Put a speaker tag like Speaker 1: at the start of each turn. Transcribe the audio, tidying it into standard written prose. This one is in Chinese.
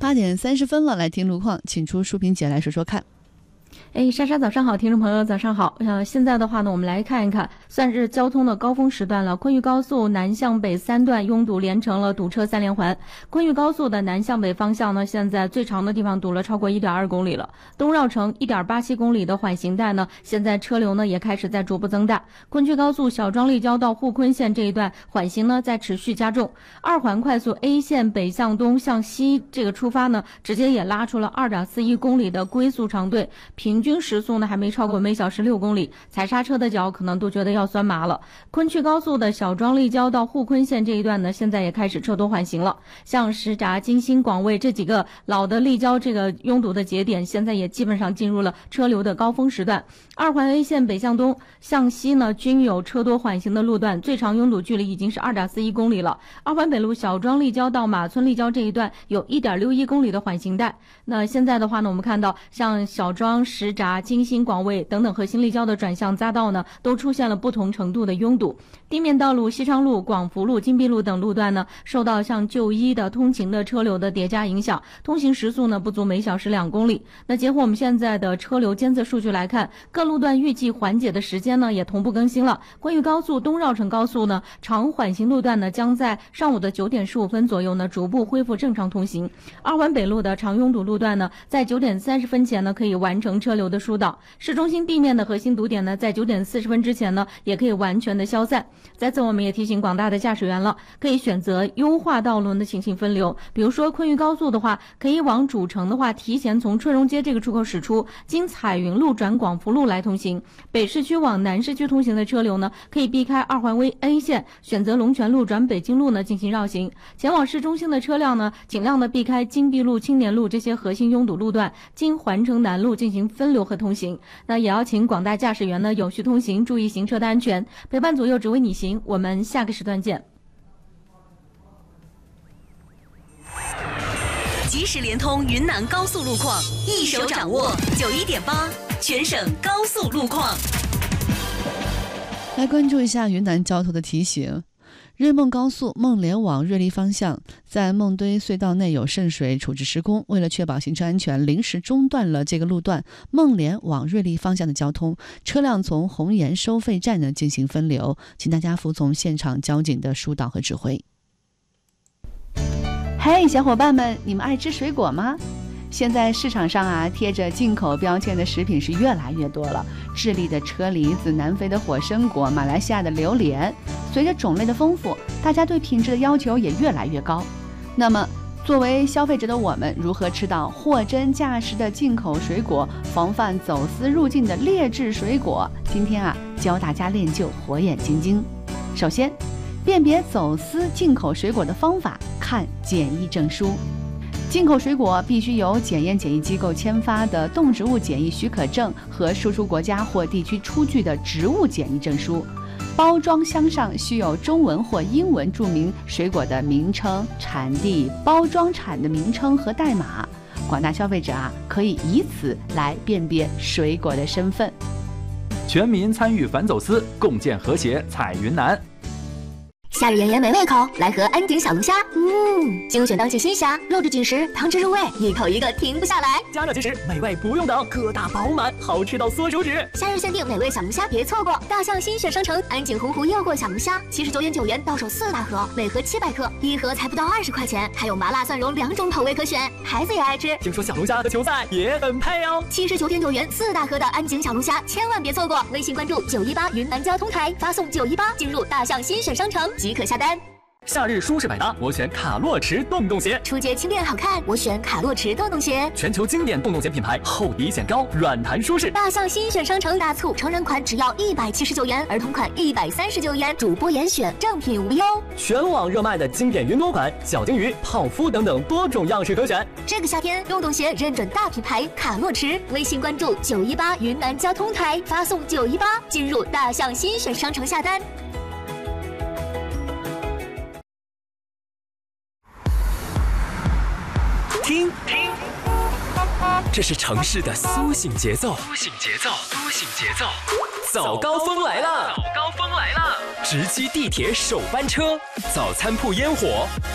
Speaker 1: 8点30分了，来听路况，请出淑萍姐来说说看。
Speaker 2: 莎莎早上好，听众朋友早上好。现在的话呢，我们来看一看，算是交通的高峰时段了。昆玉高速南向北3段拥堵连成了堵车3连环。昆玉高速的南向北方向呢，现在最长的地方堵了超过 1.2 公里了。东绕城 1.87 公里的缓行带呢，现在车流呢也开始在逐步增大。昆曲高速小庄立交到沪昆线这一段缓行呢在持续加重。2环快速 A 线北向东向西这个出发呢，直接也拉出了 2.41 公里的龟速长队，平均时速呢还没超过每小时6公里，踩刹车的脚可能都觉得要酸麻了。昆曲高速的小庄立交到沪昆线这一段呢，现在也开始车多缓行了。像石闸、金星、广卫这几个老的立交这个拥堵的节点，现在也基本上进入了车流的高峰时段。2环 A 线北向东向西呢，均有车多缓行的路段，最长拥堵距离已经是 2.41 公里了。2环北路小庄立交到马村立交这一段有 1.61 公里的缓行带。那现在的话呢，我们看到像小庄、石闸、金星、广卫等等核心立交的转向匝道呢，都出现了不同程度的拥堵。地面道路西昌路、广福路、金碧路等路段呢，受到像就医的通勤的车流的叠加影响，通行时速呢不足每小时2公里。那结合我们现在的车流监测数据来看，各路段预计缓解的时间呢也同步更新了。昆玉高速东绕城高速呢，长缓行路段呢将在上午的9点15分左右呢逐步恢复正常通行。2环北路的长拥堵路段呢，在9点30分前呢可以完成车流的疏导。市中心地面的核心堵点呢，在9点40分之前呢也可以完全的消散。在此我们也提醒广大的驾驶员了，可以选择优化道路的进行分流。比如说昆玉高速的话，可以往主城的话提前从春荣街这个出口驶出，经彩云路转广福路来通行。北市区往南市区通行的车流呢，可以避开2环 A 线，选择龙泉路转北京路呢进行绕行。前往市中心的车辆呢，尽量的避开金碧路、青年路这些核心拥堵路段，经环城南路进行分流和通行。那也要请广大驾驶员呢有序通行，注意行车的安全，陪伴左右只为你行。我们下个时段见。
Speaker 3: 即时联通云南高速路况，一手掌握91.8全省高速路况。
Speaker 1: 来关注一下云南交通的提醒。瑞梦高速孟连往瑞丽方向，在孟堆隧道内有渗水处置施工，为了确保行车安全，临时中断了这个路段孟连往瑞丽方向的交通，车辆从红岩收费站呢进行分流，请大家服从现场交警的疏导和指挥。嘿，小伙伴们，你们爱吃水果吗？现在市场上贴着进口标签的食品是越来越多了，智利的车厘子、南非的火参果、马来西亚的榴莲。随着种类的丰富，大家对品质的要求也越来越高。那么作为消费者的我们，如何吃到货真价实的进口水果，防范走私入境的劣质水果？今天教大家练就火眼金睛。首先，辨别走私进口水果的方法，看检疫证书。进口水果必须由检验检疫机构签发的动植物检疫许可证和输出国家或地区出具的植物检疫证书。包装箱上需有中文或英文注明水果的名称、产地、包装产的名称和代码。广大消费者可以以此来辨别水果的身份。
Speaker 4: 全民参与反走私，共建和谐彩云南。
Speaker 5: 夏日炎炎没胃口，来盒安井小龙虾。精选当季新虾，肉质紧实，汤汁入味，一口一个停不下来。
Speaker 6: 加热即食，美味不用等，个大饱满，好吃到缩手指。
Speaker 5: 夏日限定美味小龙虾，别错过！大象新选商城安井洪湖诱惑小龙虾，79.9元到手4大盒，每盒700克，一盒才不到20块钱，还有麻辣蒜蓉2种口味可选，孩子也爱吃。
Speaker 6: 听说小龙虾和球赛也很配哦。
Speaker 5: 79.9元4大盒的安井小龙虾，千万别错过！微信关注918云南交通台，发送918进入大象新选商城即可下单。
Speaker 6: 夏日舒适百搭，我选卡洛驰洞洞鞋。
Speaker 5: 出街轻便好看，我选卡洛驰洞洞鞋。
Speaker 6: 全球经典洞洞鞋品牌，厚底显高，软弹舒适。
Speaker 5: 大象新选商城大促，成人款只要179元，儿童款139元，主播严选，正品无忧。
Speaker 6: 全网热卖的经典云朵款、小金鱼、泡芙等等多种样式可选。
Speaker 5: 这个夏天，洞洞鞋认准大品牌卡洛驰。微信关注918云南交通台，发送918进入大象新选商城下单。
Speaker 6: 听，这是城市的苏醒节奏。早高峰来了！直击地铁首班车，早餐铺烟火。